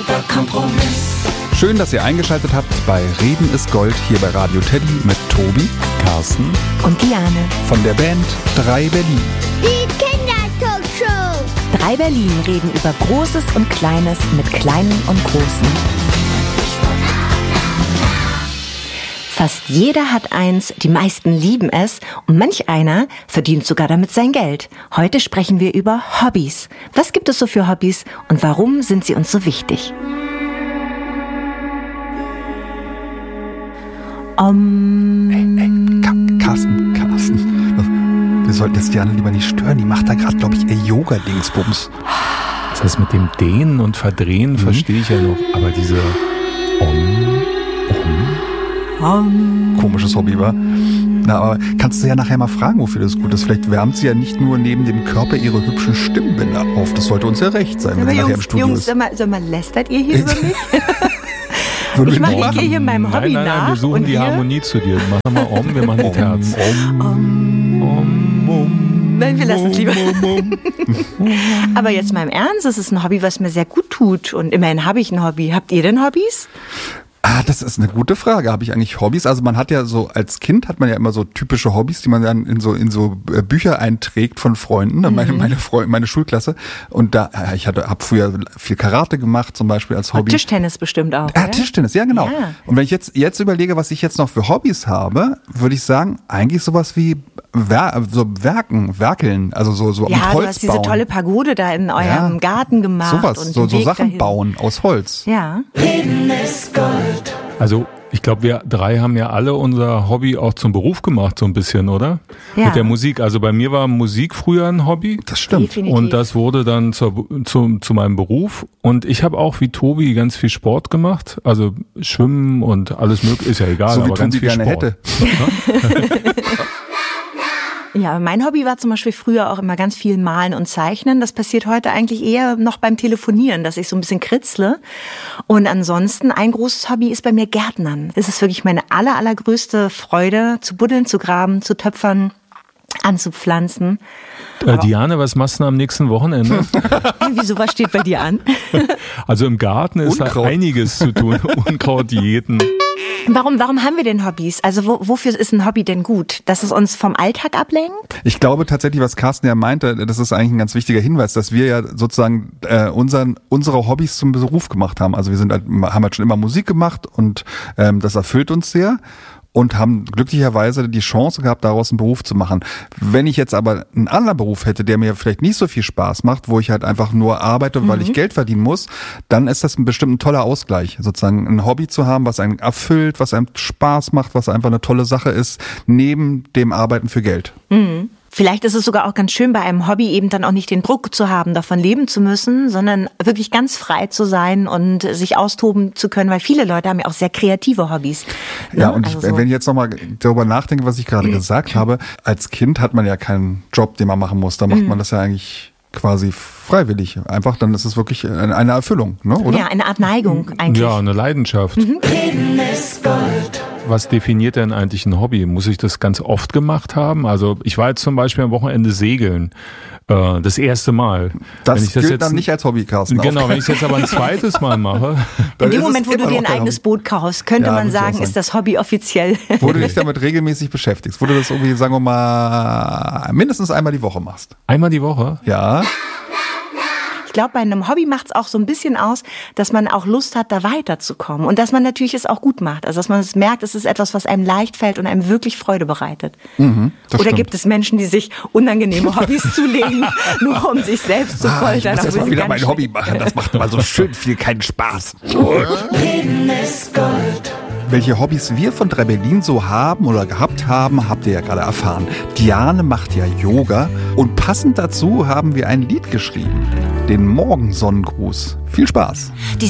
guter Kompromiss. Schön, dass ihr eingeschaltet habt bei Reden ist Gold hier bei Radio Teddy mit Tobi, Carsten und Diane von der Band 3 Berlin. Die Kindertalkshow. 3 Berlin reden über Großes und Kleines mit Kleinen und Großen. Fast jeder hat eins, die meisten lieben es und manch einer verdient sogar damit sein Geld. Heute sprechen wir über Hobbys. Was gibt es so für Hobbys und warum sind sie uns so wichtig? Carsten. Wir sollten jetzt Diane lieber nicht stören. Die macht da gerade, glaube ich, ihr Yoga-Dingsbums. Das heißt, mit dem Dehnen und Verdrehen verstehe ich ja noch. Aber diese Komisches Hobby, wa? Na, aber kannst du ja nachher mal fragen, wofür das gut ist. Vielleicht wärmt sie ja nicht nur neben dem Körper ihre hübschen Stimmbänder auf. Das sollte uns ja recht sein, wenn sie nachher im Studio ist. Jungs, sag mal, lästert ihr hier über mich? Ich gehe hier meinem Hobby nach. Nein, wir suchen die Harmonie zu dir. Mach mal wir machen die Terz. Nein, wir lassen es lieber. Aber jetzt mal im Ernst, das ist ein Hobby, was mir sehr gut tut. Und immerhin habe ich ein Hobby. Habt ihr denn Hobbys? Das ist eine gute Frage. Habe ich eigentlich Hobbys? Also man hat ja so, als Kind hat man ja immer so typische Hobbys, die man dann in so Bücher einträgt von Freunden, meine Schulklasse. Und da, ich habe früher viel Karate gemacht, zum Beispiel als Hobby. Tischtennis bestimmt auch. Ja, Tischtennis, ja genau. Ja. Und wenn ich jetzt überlege, was ich jetzt noch für Hobbys habe, würde ich sagen, eigentlich sowas wie werkeln, also so mit Holz bauen. Ja, du hast diese tolle Pagode da in eurem Garten gemacht. Sowas, und so Sachen dahin bauen aus Holz. Ja. Reden ist Gold. Also ich glaube, wir 3 haben ja alle unser Hobby auch zum Beruf gemacht, so ein bisschen, oder? Ja. Mit der Musik. Also bei mir war Musik früher ein Hobby. Das stimmt. Definitiv. Und das wurde dann zu meinem Beruf. Und ich habe auch wie Tobi ganz viel Sport gemacht. Also Schwimmen und alles mögliche, ist ja egal, so wie aber Tobi ganz viel gerne Sport. Hätte. Ja, mein Hobby war zum Beispiel früher auch immer ganz viel Malen und Zeichnen. Das passiert heute eigentlich eher noch beim Telefonieren, dass ich so ein bisschen kritzle. Und ansonsten ein großes Hobby ist bei mir Gärtnern. Es ist wirklich meine allergrößte Freude, zu buddeln, zu graben, zu töpfern, anzupflanzen. Diane, was machst du denn am nächsten Wochenende? Wieso, was steht bei dir an? Also im Garten ist da einiges zu tun. Unkraut jäten. Warum haben wir denn Hobbys? Also wofür ist ein Hobby denn gut? Dass es uns vom Alltag ablenkt? Ich glaube tatsächlich, was Carsten ja meinte, das ist eigentlich ein ganz wichtiger Hinweis, dass wir ja sozusagen unsere Hobbys zum Beruf gemacht haben. Also haben halt schon immer Musik gemacht und das erfüllt uns sehr. Und haben glücklicherweise die Chance gehabt, daraus einen Beruf zu machen. Wenn ich jetzt aber einen anderen Beruf hätte, der mir vielleicht nicht so viel Spaß macht, wo ich halt einfach nur arbeite, weil ich Geld verdienen muss, dann ist das bestimmt ein toller Ausgleich, sozusagen ein Hobby zu haben, was einen erfüllt, was einem Spaß macht, was einfach eine tolle Sache ist, neben dem Arbeiten für Geld. Mhm. Vielleicht ist es sogar auch ganz schön, bei einem Hobby eben dann auch nicht den Druck zu haben, davon leben zu müssen, sondern wirklich ganz frei zu sein und sich austoben zu können, weil viele Leute haben ja auch sehr kreative Hobbys. Ja, und wenn ich jetzt nochmal darüber nachdenke, was ich gerade gesagt habe, als Kind hat man ja keinen Job, den man machen muss. Da macht man das ja eigentlich quasi freiwillig. Einfach, dann ist es wirklich eine Erfüllung, ne? Oder? Ja, eine Art Neigung eigentlich. Ja, eine Leidenschaft. Reden ist Gold. Was definiert denn eigentlich ein Hobby? Muss ich das ganz oft gemacht haben? Also ich war jetzt zum Beispiel am Wochenende segeln. Das erste Mal. Das gilt jetzt dann nicht als Hobby, Carsten. Genau, wenn ich es jetzt aber ein zweites Mal mache. In dem Moment, wo du dir ein eigenes Boot kaufst, könnte man sagen, ist das Hobby offiziell. Wo du dich damit regelmäßig beschäftigst. Wo du das irgendwie, sagen wir mal, mindestens einmal die Woche machst. Einmal die Woche? Ja. Ich glaube, bei einem Hobby macht es auch so ein bisschen aus, dass man auch Lust hat, da weiterzukommen. Und dass man natürlich es auch gut macht. Also dass man es merkt, es ist etwas, was einem leicht fällt und einem wirklich Freude bereitet. Oder stimmt. gibt es Menschen, die sich unangenehme Hobbys zulegen, nur um sich selbst zu foltern? Ich muss erst mal wieder mein Hobby machen. Das macht mal so schön viel keinen Spaß. Reden ist Gold. Welche Hobbys wir von 3 Berlin so haben oder gehabt haben, habt ihr ja gerade erfahren. Diane macht ja Yoga und passend dazu haben wir ein Lied geschrieben. Den Morgensonnengruß. Viel Spaß!